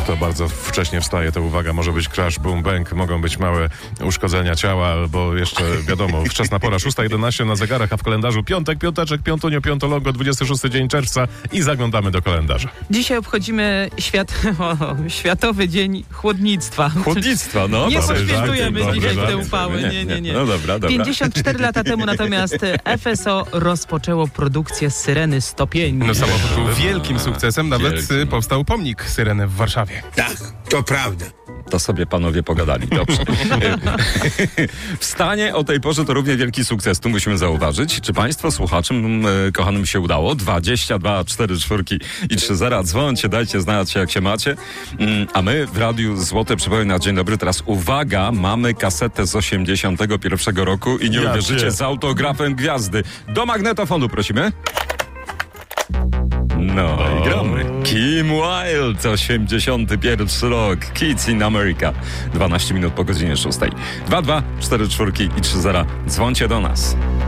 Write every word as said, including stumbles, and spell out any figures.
Kto bardzo wcześnie wstaje, to uwaga, może być crash, boom, bang, mogą być małe uszkodzenia ciała, albo jeszcze, wiadomo, wczesna pora, szósta jedenaście na zegarach, a w kalendarzu piątek, piąteczek, piątunio, piątolongo, dwudziesty szósty dzień czerwca i zaglądamy do kalendarza. Dzisiaj obchodzimy świat, o, Światowy Dzień Chłodnictwa. Chłodnictwa, no. Nie Dobre poświętujemy żarty, dzisiaj dobre te żarty. upały, nie, nie, nie. No dobra, dobra. pięćdziesiąt cztery lata temu natomiast F S O rozpoczęło produkcję Syreny sto pięć. No samochód był wielkim sukcesem, nawet Wielkim. y, powstał pomnik Syreny w Warszawie. Tak, to prawda. To sobie panowie pogadali, dobrze. Wstanie o tej porze to równie wielki sukces, tu musimy zauważyć. Czy państwo słuchaczom e, kochanym się udało? dwadzieścia dwa, cztery czwórki i trzy zera. Dzwońcie, dajcie znać, jak się macie. Mm, a my w Radiu Złote Przypomnę na dzień dobry. Teraz uwaga, mamy kasetę z osiemdziesiątego pierwszego roku i nie Ja uwierzycie, cię. z autografem gwiazdy. Do magnetofonu prosimy. No i gramy. Kim Wilde, osiemdziesiąty pierwszy rok. Kids in America. dwanaście minut po godzinie szóstej. dwa dwa, cztery czwórki i trzy zera. Dzwońcie do nas.